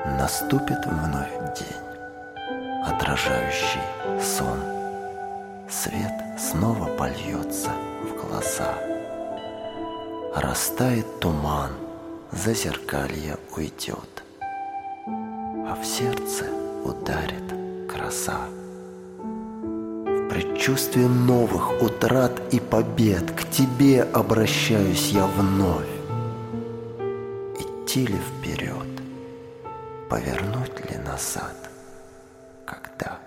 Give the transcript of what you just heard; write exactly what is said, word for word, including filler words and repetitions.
Наступит вновь день, отражающий сон. Свет снова польется в глаза. Растает туман, зазеркалье уйдет, а в сердце ударит краса. В предчувствии новых утрат и побед к тебе обращаюсь я вновь. Идти ли вперед, повернуть ли назад, когда